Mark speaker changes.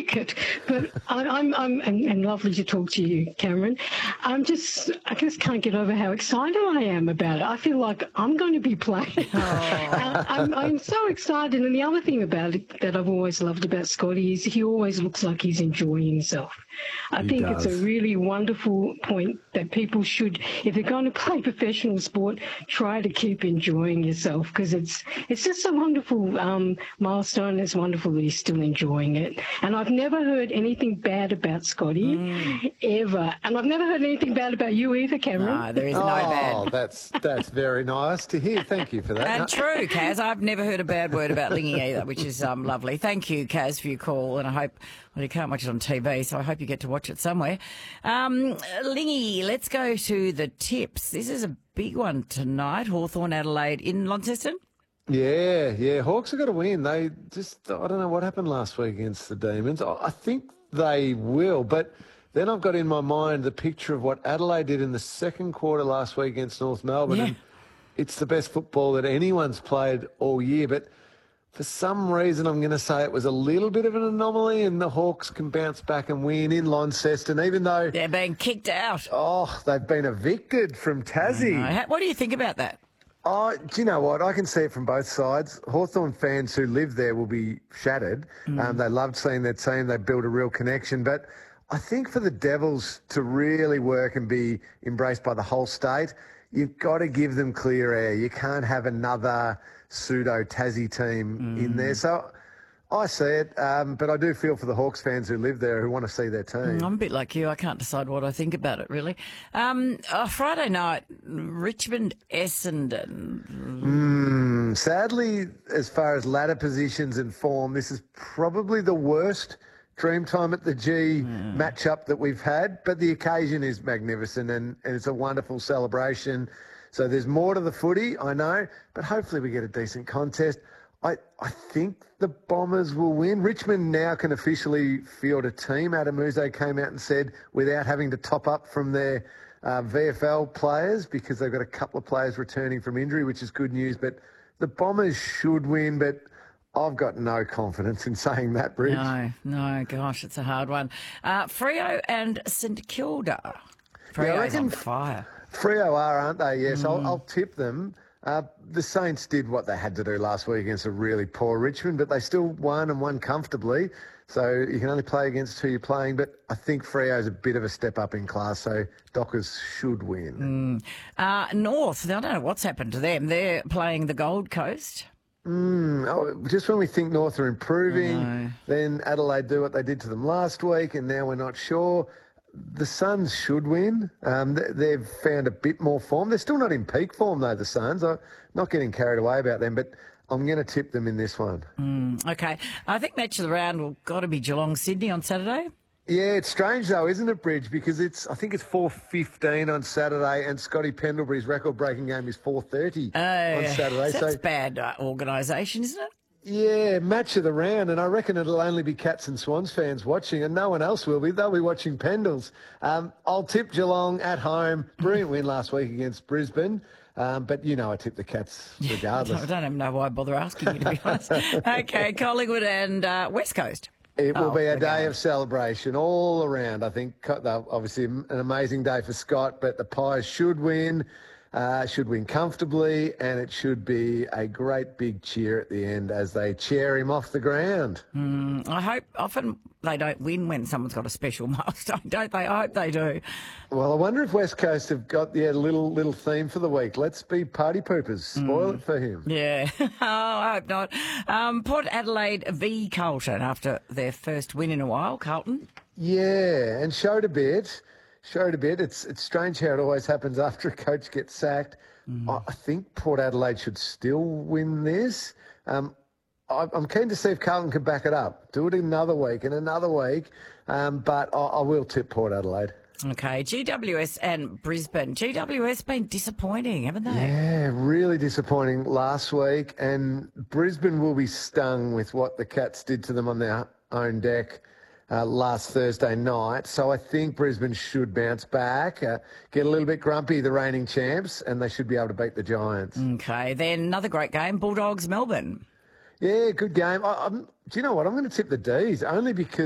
Speaker 1: cricket. But and lovely to talk to you, Cameron. I just can't get over how excited I am about it. I feel like I'm going to be playing. I'm so excited. And the other thing about it that I've always loved about Scotty is he always looks like he's enjoying himself. I think it's a really wonderful point that people should, if they're going to play professional sport, try to keep enjoying yourself, because it's just a wonderful milestone. It's wonderful that he's still enjoying it. And I've never heard anything bad about Scotty, ever. And I've never heard anything bad about you either, Cameron.
Speaker 2: No, there is no bad.
Speaker 3: Oh, that's very nice to hear. Thank you for that.
Speaker 2: And true, Kaz. I've never heard a bad word about Lingy either, which is lovely. Thank you, Kaz, for your call. And I hope, well, you can't watch it on TV, so I hope you get to watch it somewhere. Lingy, let's go to the tips. This is a big one tonight. Hawthorn Adelaide in Launceston.
Speaker 3: Yeah. Hawks have got to win. They just, I don't know what happened last week against the Demons. I think they will, but then I've got in my mind the picture of what Adelaide did in the second quarter last week against North Melbourne.
Speaker 2: Yeah.
Speaker 3: And it's the best football that anyone's played all year, but for some reason, I'm going to say it was a little bit of an anomaly, and the Hawks can bounce back and win in Launceston, even though
Speaker 2: They're being kicked out.
Speaker 3: they've been evicted from Tassie.
Speaker 2: What do you think about that?
Speaker 3: Oh, do you know what? I can see it from both sides. Hawthorn fans who live there will be shattered. They loved seeing their team. They built a real connection. But I think for the Devils to really work and be embraced by the whole state, you've got to give them clear air. You can't have another pseudo Tassie team in there. So I see it, but I do feel for the Hawks fans who live there who want to see their team.
Speaker 2: I'm a bit like you. I can't decide what I think about it, really. Friday night, Richmond Essendon.
Speaker 3: Sadly, as far as ladder positions and form, this is probably the worst Dreamtime at the G matchup that we've had, but the occasion is magnificent and it's a wonderful celebration. So there's more to the footy, I know, but hopefully we get a decent contest. I think the Bombers will win. Richmond now can officially field a team. Adam Uzo came out and said, without having to top up from their VFL players, because they've got a couple of players returning from injury, which is good news. But the Bombers should win, but I've got no confidence in saying that, Bridge.
Speaker 2: No, gosh, it's a hard one. Freo and St Kilda. Freo's on fire.
Speaker 3: Freo are, aren't they? Yes, I'll tip them. The Saints did what they had to do last week against a really poor Richmond, but they still won comfortably. So you can only play against who you're playing, but I think Freo's a bit of a step up in class, so Dockers should win.
Speaker 2: North, I don't know what's happened to them. They're playing the Gold Coast.
Speaker 3: Just when we think North are improving, then Adelaide do what they did to them last week, and now we're not sure. The Suns should win. They've found a bit more form. They're still not in peak form, though, the Suns. I'm not getting carried away about them, but I'm going to tip them in this one.
Speaker 2: Okay. I think match of the round will got to be Geelong-Sydney on Saturday.
Speaker 3: Yeah, it's strange, though, isn't it, Bridge? Because I think it's 4:15 on Saturday, and Scotty Pendlebury's record-breaking game is 4:30 on Saturday.
Speaker 2: That's bad organisation, isn't it?
Speaker 3: Yeah, match of the round, and I reckon it'll only be Cats and Swans fans watching, and no one else will be. They'll be watching Pendles. I'll tip Geelong at home. Brilliant win last week against Brisbane. But, I tip the Cats regardless.
Speaker 2: I don't even know why I bother asking you, to be honest. Okay, Collingwood and West Coast.
Speaker 3: It will be a day of celebration all around. I think obviously an amazing day for Scott, but the Pies should win comfortably, and it should be a great big cheer at the end as they cheer him off the ground.
Speaker 2: I hope often they don't win when someone's got a special milestone, don't they? I hope they do.
Speaker 3: Well, I wonder if West Coast have got a little theme for the week. Let's be party poopers. Spoil it for him.
Speaker 2: Yeah, I hope not. Port Adelaide v Carlton after their first win in a while. Carlton?
Speaker 3: Yeah, and showed a bit. It's strange how it always happens after a coach gets sacked. I think Port Adelaide should still win this. I'm keen to see if Carlton can back it up. Do it another week but I will tip Port Adelaide.
Speaker 2: Okay, GWS and Brisbane. GWS been disappointing, haven't they?
Speaker 3: Yeah, really disappointing last week, and Brisbane will be stung with what the Cats did to them on their own deck last Thursday night. So I think Brisbane should bounce back, get a little bit grumpy, the reigning champs, and they should be able to beat the Giants.
Speaker 2: Okay, then another great game, Bulldogs, Melbourne.
Speaker 3: Yeah, good game. Do you know what? I'm going to tip the D's, only because